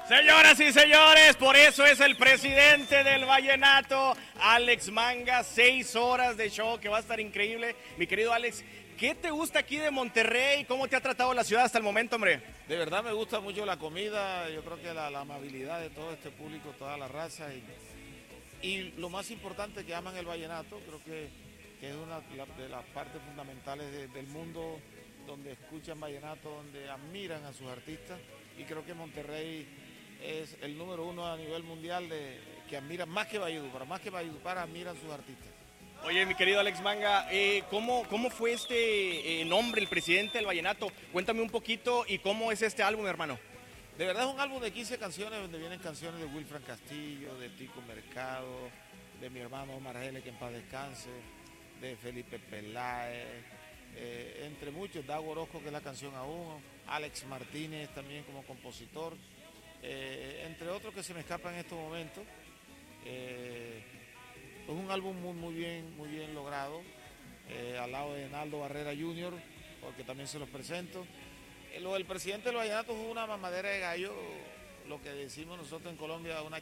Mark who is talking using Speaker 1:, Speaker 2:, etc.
Speaker 1: Señoras y señores, por eso es el presidente del vallenato, Alex Manga. 6 horas de show que va a estar increíble. Mi querido Alex, ¿qué te gusta aquí de Monterrey? ¿Cómo te ha tratado la ciudad hasta el momento, hombre?
Speaker 2: De verdad me gusta mucho la comida, yo creo que la amabilidad de todo este público, toda la raza y lo más importante que aman el vallenato, creo que es una de las partes fundamentales del mundo donde escuchan vallenato, donde admiran a sus artistas y creo que Monterrey es el número uno a nivel mundial que admiran más que Valledupar admiran sus artistas.
Speaker 1: Oye, mi querido Alex Manga, ¿cómo fue este nombre, el presidente del vallenato? Cuéntame un poquito y cómo es este álbum, hermano.
Speaker 2: De verdad es un álbum de 15 canciones donde vienen canciones de Wilfran Castillo, de Tico Mercado, de mi hermano Omar Geles, que en paz descanse, de Felipe Peláez, entre muchos, Dago Orozco, que es la canción a uno, Alex Martínez también como compositor, entre otros que se me escapan en estos momentos. Es un álbum muy bien logrado, al lado de Naldo Barrera Jr., porque también se los presento. Lo del presidente del vallenato es una mamadera de gallo, lo que decimos nosotros en Colombia, una